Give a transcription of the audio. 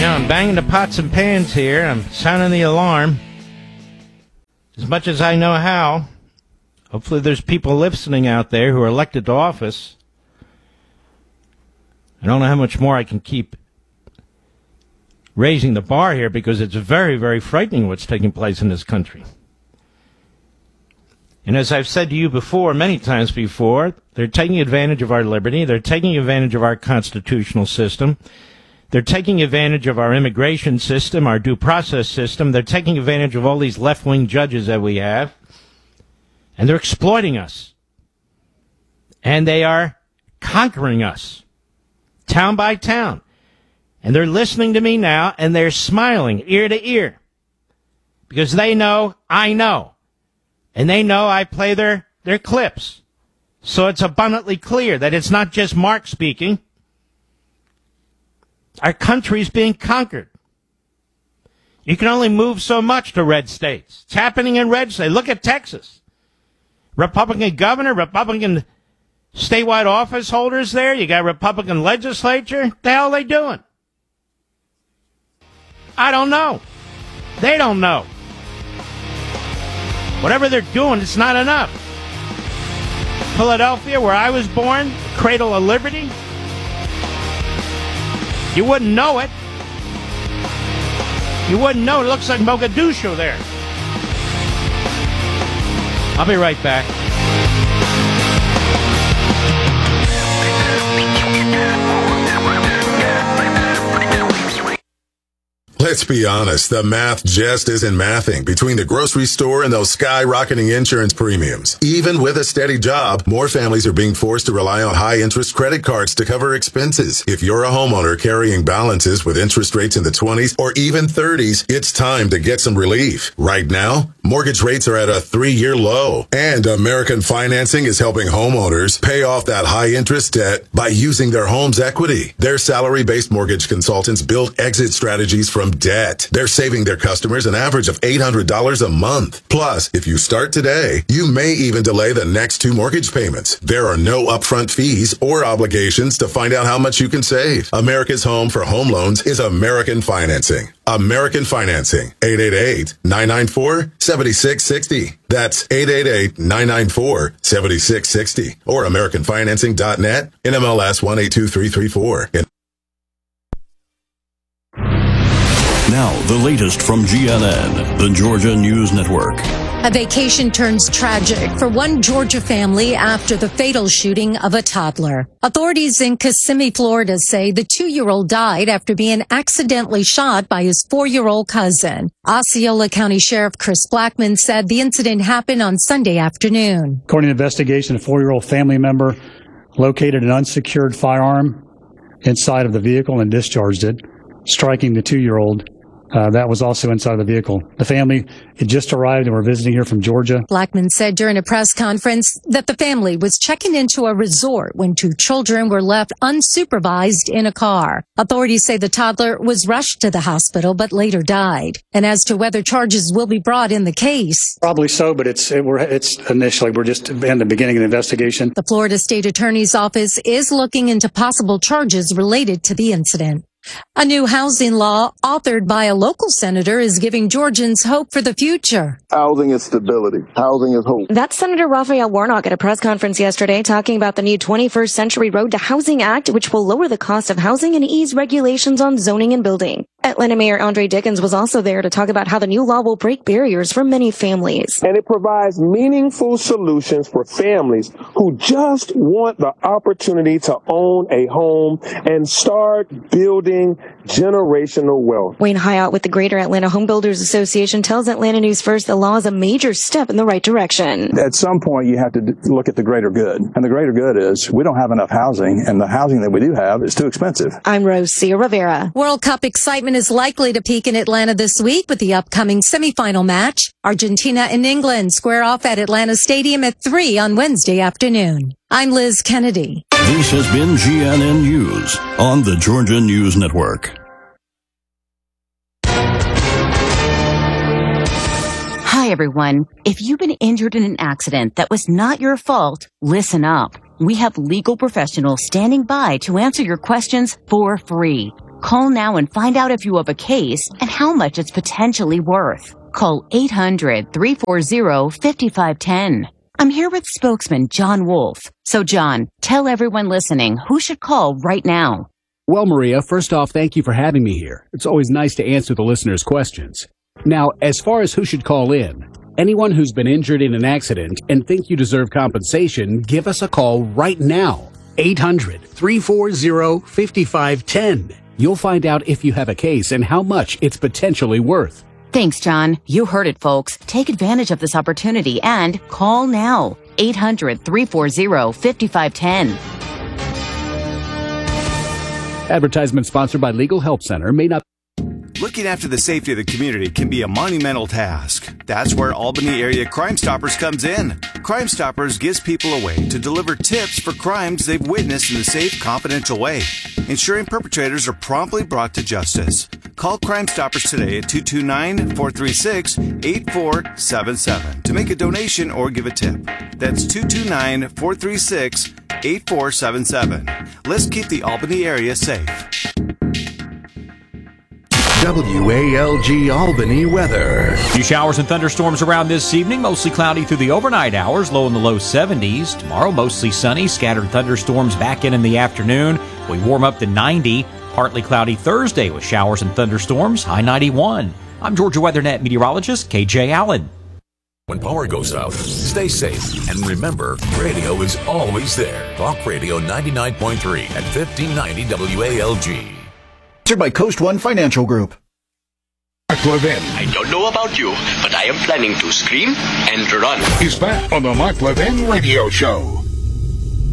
I'm banging the pots and pans here. I'm sounding the alarm as much as I know how. Hopefully there's people listening out there who are elected to office. I don't know how much more I can keep raising the bar here because it's very, very frightening what's taking place in this country. And as I've said to you before, many times before, they're taking advantage of our liberty. They're taking advantage of our constitutional system. They're taking advantage of our immigration system, our due process system. They're taking advantage of all these left-wing judges that we have. And they're exploiting us. And they are conquering us, town by town. And they're listening to me now, and they're smiling ear to ear. Because they know I know. And they know I play their clips. So it's abundantly clear that it's not just Mark speaking. Our country's being conquered. You can only move so much to red states. It's happening in red states. Look at Texas. Republican governor, Republican statewide office holders there. You got Republican legislature. What the hell are they doing? I don't know. They don't know. Whatever they're doing, it's not enough. Philadelphia, where I was born, cradle of liberty. You wouldn't know it. You wouldn't know. It looks like Mogadishu there. I'll be right back. Let's be honest, the math just isn't mathing between the grocery store and those skyrocketing insurance premiums. Even with a steady job, more families are being forced to rely on high-interest credit cards to cover expenses. If you're a homeowner carrying balances with interest rates in the 20s or even 30s, it's time to get some relief. Right now, mortgage rates are at a 3-year low, and American Financing is helping homeowners pay off that high-interest debt by using their home's equity. Their salary-based mortgage consultants build exit strategies from debt. They're saving their customers an average of $800 a month. Plus, if you start today, you may even delay the next 2 mortgage payments. There are no upfront fees or obligations to find out how much you can save. America's home for home loans is American Financing. American Financing, 888-994-7660. That's 888-994-7660. Or AmericanFinancing.net, NMLS 182334. Now, the latest from GNN, the Georgia News Network. A vacation turns tragic for one Georgia family after the fatal shooting of a toddler. Authorities in Kissimmee, Florida say the 2-year-old died after being accidentally shot by his 4-year-old cousin. Osceola County Sheriff Chris Blackman said the incident happened on Sunday afternoon. According to the investigation, a 4-year-old family member located an unsecured firearm inside of the vehicle and discharged it, striking the 2-year-old. That was also inside the vehicle. The family had just arrived and were visiting here from Georgia. Blackman said during a press conference that the family was checking into a resort when 2 children were left unsupervised in a car. Authorities say the toddler was rushed to the hospital but later died. And as to whether charges will be brought in the case, probably so, but it's initially we're just in the beginning of the investigation. The Florida State Attorney's Office is looking into possible charges related to the incident. A new housing law authored by a local senator is giving Georgians hope for the future. Housing is stability. Housing is hope. That's Senator Raphael Warnock at a press conference yesterday talking about the new 21st Century Road to Housing Act, which will lower the cost of housing and ease regulations on zoning and building. Atlanta Mayor Andre Dickens was also there to talk about how the new law will break barriers for many families. And it provides meaningful solutions for families who just want the opportunity to own a home and start building generational wealth. Wayne Hyatt with the Greater Atlanta Home Builders Association tells Atlanta News First the law is a major step in the right direction. At some point, you have to look at the greater good. And the greater good is we don't have enough housing, and the housing that we do have is too expensive. I'm Rosia Rivera. World Cup excitement is likely to peak in Atlanta this week with the upcoming semifinal match. Argentina and England square off at Atlanta Stadium at 3 on Wednesday afternoon. I'm Liz Kennedy. This has been GNN News on the Georgia News Network. Hi, everyone. If you've been injured in an accident that was not your fault, listen up. We have legal professionals standing by to answer your questions for free. Call now and find out if you have a case and how much it's potentially worth. Call 800-340-5510. I'm here with spokesman John Wolf. So, John, tell everyone listening who should call right now. Well, Maria, first off, thank you for having me here. It's always nice to answer the listeners' questions. Now, as far as who should call in, anyone who's been injured in an accident and think you deserve compensation, give us a call right now. 800-340-5510. You'll find out if you have a case and how much it's potentially worth. Thanks, John. You heard it, folks. Take advantage of this opportunity and call now. 800-340-5510. Advertisement sponsored by Legal Help Center. May not. Looking after the safety of the community can be a monumental task. That's where Albany area Crime Stoppers comes in. Crime Stoppers gives people a way to deliver tips for crimes they've witnessed in a safe, confidential way, ensuring perpetrators are promptly brought to justice. Call Crime Stoppers today at 229-436-8477 to make a donation or give a tip. That's 229-436-8477. Let's keep the Albany area safe. WALG Albany weather. Few showers and thunderstorms around this evening, mostly cloudy through the overnight hours, low in the low 70s. Tomorrow, mostly sunny, scattered thunderstorms back in the afternoon. We warm up to 90. Partly cloudy Thursday with showers and thunderstorms, high 91. I'm Georgia WeatherNet meteorologist KJ Allen. When power goes out, stay safe. And remember, radio is always there. Talk Radio 99.3 at 1590 WALG. By Coast One Financial Group. Mark Levin. I don't know about you, but I am planning to scream and run. He's back on the Mark Levin Radio Show.